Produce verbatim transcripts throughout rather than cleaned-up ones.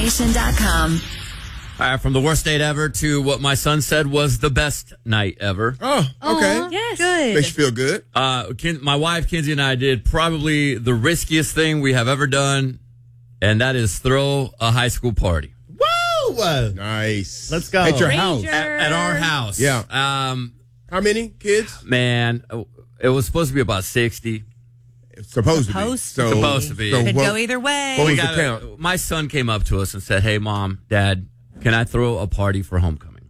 nation dot com. All right, from the worst date ever to what my son said was the best night ever. Oh, okay. Aww, yes. Good. Makes you feel good. Uh, Ken, my wife, Kinsey, and I did probably the riskiest thing we have ever done, and that is throw a high school party. Woo! Nice. Let's go. At your Ranger. house. At, at our house. Yeah. Um, How many kids? man, it was supposed to be about sixty. It's supposed, Supposed to be. to So, Supposed to be. So Could what- go either way. what was the got count? my son came up to us and said, "Hey, Mom, Dad, can I throw a party for homecoming?"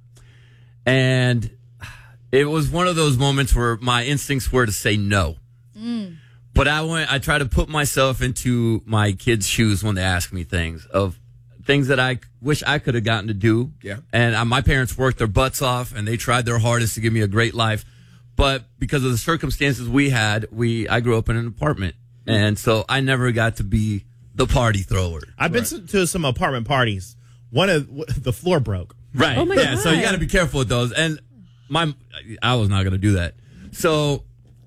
And it was one of those moments where my instincts were to say no. Mm. But I went, I try to put myself into my kids' shoes when they ask me things of things that I wish I could have gotten to do. Yeah. And uh, my parents worked their butts off and they tried their hardest to give me a great life. But because of the circumstances we had, we, I grew up in an apartment. And so I never got to be the party thrower. I've been to, to some apartment parties. One of the floor broke. Right. Oh my yeah. God. So you got to be careful with those. And my, I was not going to do that. So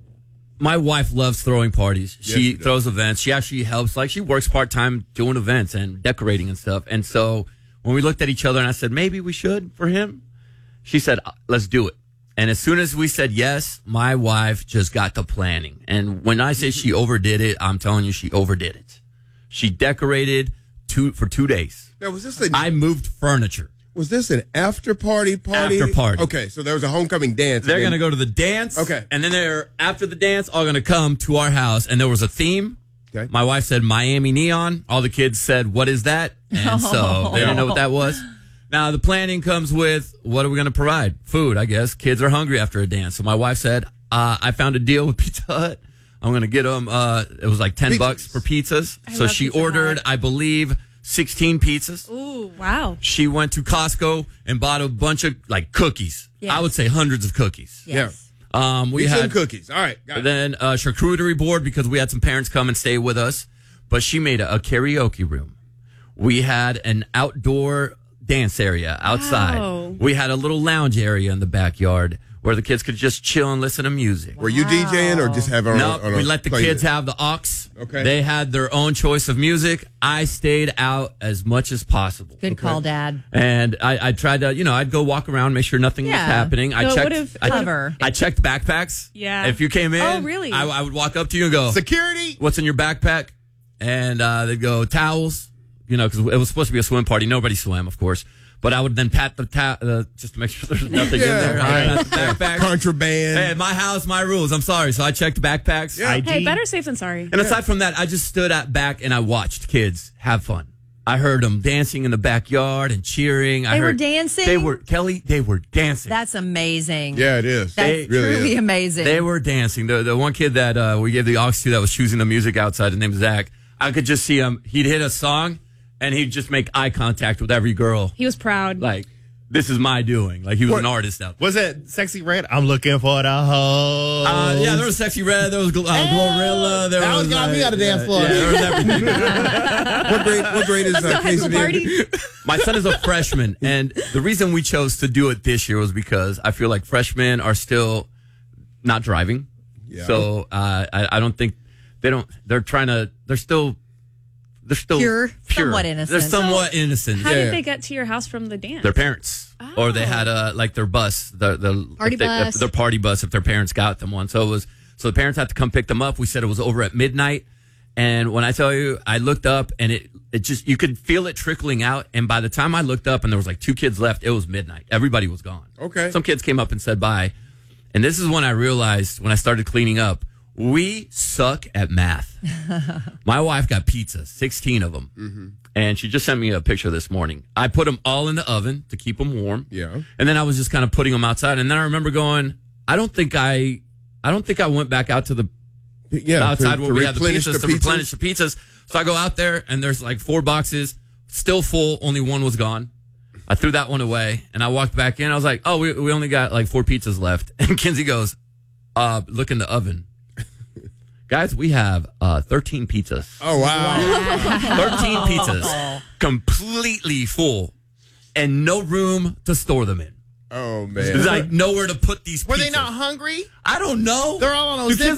my wife loves throwing parties. Yes, she she does. throws events. She actually helps. Like she works part time doing events and decorating and stuff. And so when we looked at each other and I said, maybe we should for him, she said, let's do it. And as soon as we said yes, my wife just got to planning. And when I say she overdid it, I'm telling you, she overdid it. She decorated two for two days. Now, was this a, I moved furniture. was this an after party party? After party. Okay, so there was a homecoming dance. They're and going to then- go to the dance. Okay. And then they're, after the dance, all going to come to our house. And there was a theme. Okay. My wife said Miami Neon. All the kids said, what is that? And so they didn't know what that was. Now, the planning comes with, what are we going to provide? Food, I guess. Kids are hungry after a dance. So my wife said, uh, I found a deal with Pizza Hut. I'm going to get them, uh, it was like ten Pizzas. bucks for pizzas. I So love she Pizza ordered, Hut. I believe, sixteen pizzas. Ooh, wow. She went to Costco and bought a bunch of like cookies. Yes. I would say hundreds of cookies. Yes. Um, we Pizza had and cookies. All right. Got it. then a charcuterie board because we had some parents come and stay with us. But she made a, a karaoke room. We had an outdoor dance area outside. Wow. We had a little lounge area in the backyard where the kids could just chill and listen to music. Were you DJing or just have our No, own? on a we let the playlist? kids have the aux. Okay. They had their own choice of music. I stayed out as much as possible. Good call, Dad. And I, I tried to, you know, I'd go walk around, make sure nothing was Yeah. happening. I So it checked. would've- I, Clever. I checked backpacks. Yeah. If you came in, Oh, really? I, I would walk up to you and go, Security. "What's in your backpack?" And uh, they'd go, "Towels," you know, because it was supposed to be a swim party. Nobody swam, of course. But I would then pat the ta- uh, just to make sure there's nothing in Yeah, there. I right. pat the backpack. Contraband. Hey, my house, my rules. I'm sorry. So I checked backpacks. Yeah. I D. Hey, better safe than sorry. And aside from that, I just stood out back and I watched kids have fun. I heard them dancing in the backyard and cheering. I They were heard, dancing? They were, Kelly, they were dancing. That's amazing. Yeah, it is. That's It really truly is. amazing. They were dancing. The the one kid that uh, we gave the aux to that was choosing the music outside, his name is Zach. I could just see him. He'd hit a song and he'd just make eye contact with every girl. He was proud. Like, this is my doing. Like, he was What- an artist out there. Was it Sexy Red? I'm looking for the hoe. Uh, yeah, there was Sexy Red, there was Gl- uh, Glorilla. There that was, one got me uh, on the dance yeah, floor. Yeah, there was everything. What grade? What grade is uh, high school Casey? party. My son is a freshman, and the reason we chose to do it this year was because I feel like freshmen are still not driving. Yeah. So uh, I, I don't think they don't. They're trying to. They're still. They're still Pure, pure. somewhat innocent. They're somewhat innocent. How Yeah. did they get to your house from the dance? Their parents, or they had a like their bus, the the Party if they, bus. if their party bus. If their parents got them one, so it was. So the parents had to come pick them up. We said it was over at midnight, and when I tell you, I looked up and it it just you could feel it trickling out. And by the time I looked up and there was like two kids left, it was midnight. Everybody was gone. Okay. Some kids came up and said bye, and this is when I realized when I started cleaning up. We suck at math. My wife got pizza, sixteen of them. Mm-hmm. And she just sent me a picture this morning. I put them all in the oven to keep them warm. Yeah. And then I was just kind of putting them outside. And then I remember going, I don't think I, I don't think I went back out to the Yeah. outside to, where to we had the replenish pizzas to replenish the pizzas. So I go out there and there's like four boxes, still full. Only one was gone. I threw that one away and I walked back in. I was like, oh, we, we only got like four pizzas left. And Kinsey goes, uh, look in the oven. Guys, we have uh, thirteen pizzas. Oh wow. thirteen pizzas. Completely full. And no room to store them in. Oh, There's man. like nowhere to put these. Were they pizzas. not hungry? I don't know. They're all on Do kids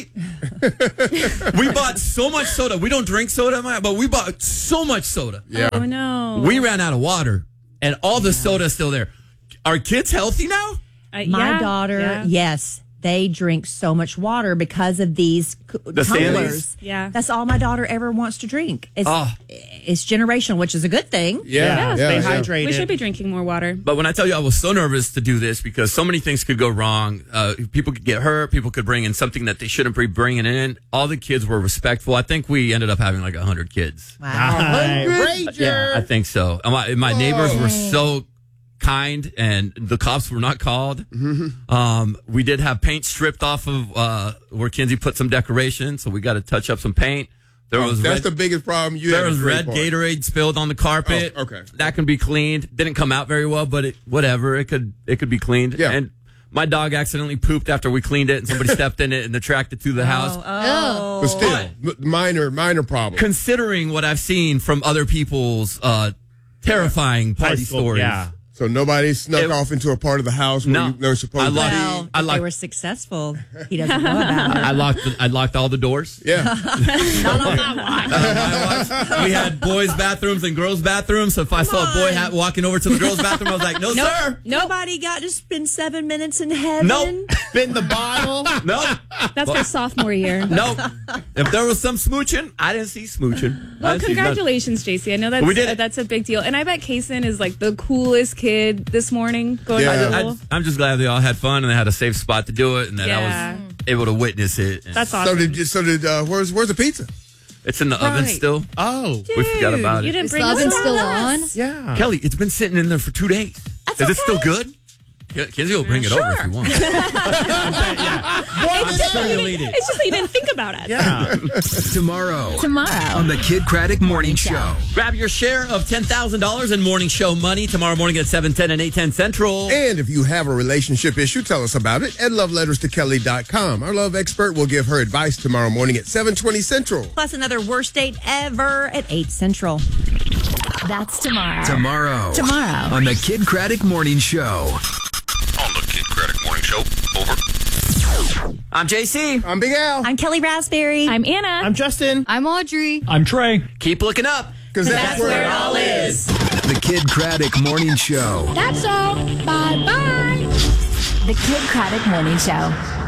Ozempic? not eat? We bought so much soda. We don't drink soda, but we bought so much soda. Yeah. Oh no. We ran out of water, and all the soda's still there. Are kids healthy now? Uh, My yeah, daughter, yeah. yes, they drink so much water because of these c- The tumblers. Stanleys? Yeah. That's all my daughter ever wants to drink. It's, Oh. it's generational, which is a good thing. Yeah. Yeah. yeah, Stay yeah. hydrated. We should be drinking more water. But when I tell you I was so nervous to do this because so many things could go wrong, uh, people could get hurt, people could bring in something that they shouldn't be bringing in. All the kids were respectful. I think we ended up having like one hundred kids. Wow. Hi, Ranger. Yeah, I think so. And my, my neighbors were so kind, and the cops were not called. Mm-hmm. Um, we did have paint stripped off of uh, where Kinsey put some decoration, so we got to touch up some paint. There was That's red, the biggest problem you there have. was at red Great Park. Gatorade spilled on the carpet. Oh, okay. That can be cleaned. Didn't come out very well, but it, whatever. It could it could be cleaned. Yeah. And my dog accidentally pooped after we cleaned it, and somebody stepped in it and attracted it to the house. Oh. But still, But- m- minor, minor problem. Considering what I've seen from other people's uh, terrifying High party school, stories. Yeah. So nobody snuck It- off into a part of the house where No. you were supposed I to locked- be. Well, I if like- they were successful, he doesn't know about it. I locked the, I locked all the doors. Yeah. Not on my watch. I watched- we had boys' bathrooms and girls' bathrooms. So if I saw a boy on. ha- walking over to the girls' bathroom, I was like, "No, sir, Nobody got to spend seven minutes in heaven. Nope. Spin the bottle. no, That's my sophomore year. no." If there was some smooching, I didn't see smooching. I Well, didn't see congratulations, J C. I know that's We did it. uh, that's a big deal, and I bet Kaysen is like the coolest kid this morning going Yeah. to nothing. school. I, I'm just glad they all had fun and they had a safe spot to do it, and that Yeah. I was able to witness it. And That's So awesome. did you, so did uh, where's where's the pizza? it's in the oven Right. still. Oh. We forgot about You it. didn't Is bring the us oven some? still on? Yeah. Kelly, it's been sitting in there for two days. Is it still good? Yeah, Kinsey will bring it over if you want. I'm sure you'll eat it. It's just that you didn't think about it. Yeah. Tomorrow Tomorrow. on the Kid Craddock Morning Show. Grab your share of ten thousand dollars in morning show money tomorrow morning at seven ten and eight ten Central. And if you have a relationship issue, tell us about it at love letters to kelly dot com. Our love expert will give her advice tomorrow morning at seven twenty Central. Plus another worst date ever at eight Central. That's tomorrow. Tomorrow. Tomorrow. On the Kid Craddock Morning Show. On the Kid Craddock Morning Show. Over. I'm J C. I'm Big Al. I'm Kelly Raspberry. I'm Anna. I'm Justin. I'm Audrey. I'm Trey. Keep looking up. Because that's, where it all is. The Kid Craddock Morning Show. That's all. Bye bye. The Kid Craddock Morning Show.